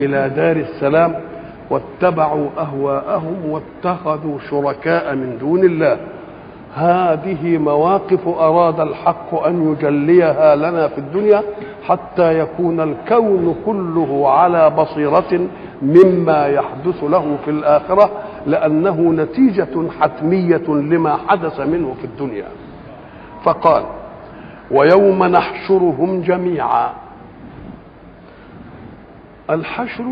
إلى دار السلام واتبعوا أهواءهم واتخذوا شركاء من دون الله. هذه مواقف أراد الحق أن يجليها لنا في الدنيا حتى يكون الكون كله على بصيرة مما يحدث له في الآخرة، لأنه نتيجة حتمية لما حدث منه في الدنيا. فقال: ويوم نحشرهم جميعا. الحشر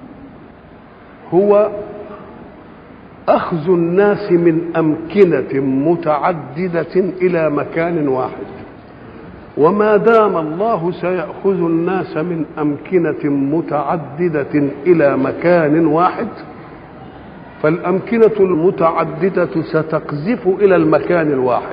هو أخذ الناس من أمكنة متعددة إلى مكان واحد، وما دام الله سيأخذ الناس من أمكنة متعددة إلى مكان واحد، فالأمكنة المتعددة ستقذف إلى المكان الواحد.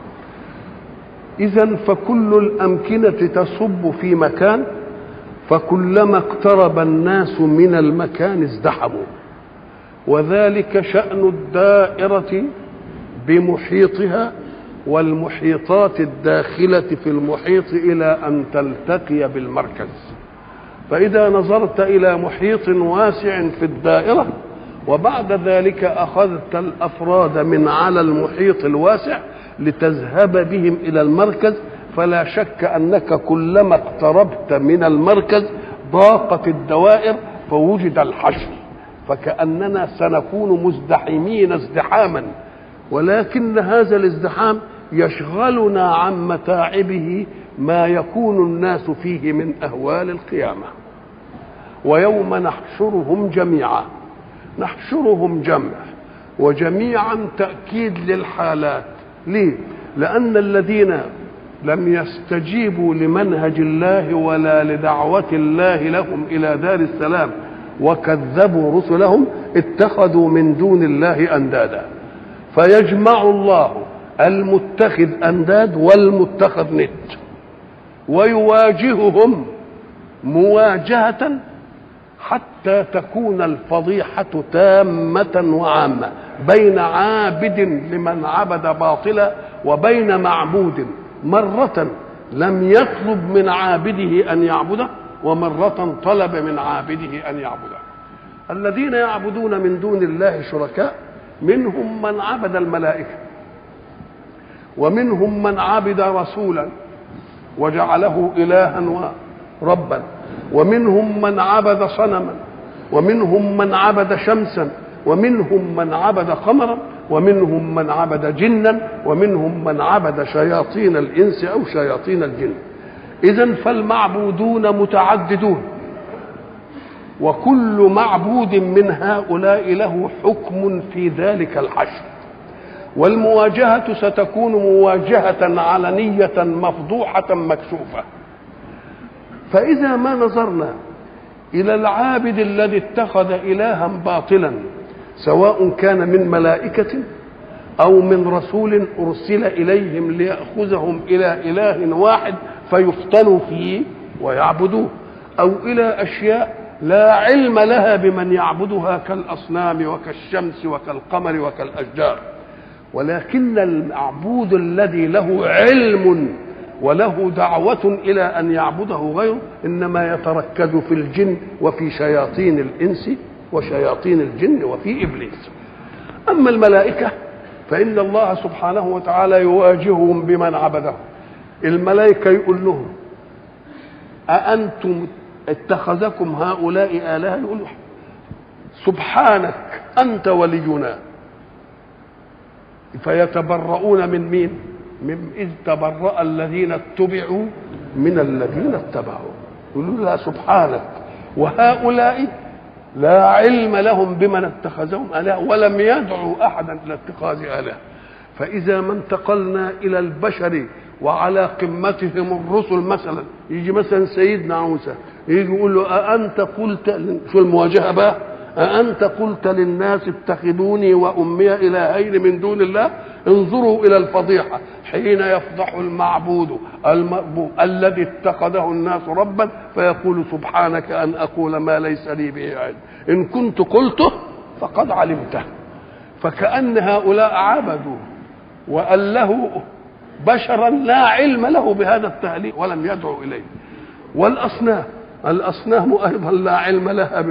إذن فكل الأمكنة تصب في مكان، فكلما اقترب الناس من المكان ازدحموا. وذلك شأن الدائرة بمحيطها والمحيطات الداخلة في المحيط إلى أن تلتقي بالمركز. فإذا نظرت إلى محيط واسع في الدائرة وبعد ذلك أخذت الأفراد من على المحيط الواسع لتذهب بهم إلى المركز، فلا شك أنك كلما اقتربت من المركز ضاقت الدوائر فوجد الحشر، فكأننا سنكون مزدحمين ازدحاما، ولكن هذا الازدحام يشغلنا عن متاعبه ما يكون الناس فيه من أهوال القيامة. ويوم نحشرهم جميعا. نحشرهم جمع، وجميعا تأكيد للحالات. ليه؟ لأن الذين لم يستجيبوا لمنهج الله ولا لدعوة الله لهم إلى دار السلام وكذبوا رسلهم اتخذوا من دون الله أندادا، فيجمع الله المتخذ أنداد والمتخذ ند ويواجههم مواجهة حتى تكون الفضيحة تامة وعامة بين عابد لمن عبد باطلا وبين معبود مرة لم يطلب من عابده أن يعبده ومرة طلب من عابده أن يعبده. الذين يعبدون من دون الله شركاء منهم من عبد الملائكة، ومنهم من عبد رسولا وجعله إلها وربا، ومنهم من عبد صنما، ومنهم من عبد شمسا، ومنهم من عبد قمرا، ومنهم من عبد جنا، ومنهم من عبد شياطين الإنس أو شياطين الجن. إذن فالمعبودون متعددون، وكل معبود من هؤلاء له حكم في ذلك الحشر. والمواجهة ستكون مواجهة علنية مفضوحة مكشوفة. فإذا ما نظرنا إلى العابد الذي اتخذ إلها باطلا، سواء كان من ملائكة أو من رسول أرسل إليهم ليأخذهم إلى إله واحد فيفتنوا فيه ويعبدوه، أو إلى أشياء لا علم لها بمن يعبدها كالأصنام وكالشمس وكالقمر وكالأشجار، ولكن المعبود الذي له علم وله دعوة إلى أن يعبده غيره إنما يتركز في الجن وفي شياطين الإنس وشياطين الجن وفي إبليس. أما الملائكة فإن الله سبحانه وتعالى يواجههم بمن عبده. الملائكة يقول لهم: أأنتم اتخذكم هؤلاء آلهة؟ يقول له: سبحانك أنت ولينا. فيتبرؤون من مين؟ من إذ تبرأ الذين اتبعوا من الذين اتبعوا. يقولوا: لا سبحانك. وهؤلاء لا علم لهم بمن اتخذهم آلهة ولم يدعوا أحدا إلى اتخاذ آلهة. فإذا ما انتقلنا إلى البشر وعلى قمتهم الرسل، مثلا يجي مثلا سيدنا موسى يجي يقول له: أأنت قلت، شو المواجهة بقى، أأنت قلت للناس اتخذوني وأمي إلهين من دون الله؟ انظروا إلى الفضيحة حين يفضح المعبود المربوب الذي اتخذه الناس ربا فيقول: سبحانك أن أقول ما ليس لي به علم، إن كنت قلته فقد علمته. فكأن هؤلاء عبدوا وأله بشرا لا علم له بهذا التهليل ولم يدعو إليه. والأصنام الأصنام أيضا لا علم لها